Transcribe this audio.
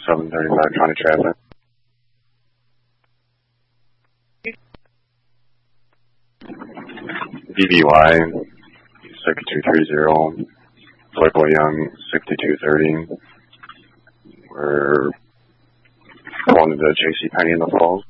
739 County Traffic. DBY 6230, Michael Young 6230. We're going to the JCPenney in the Falls.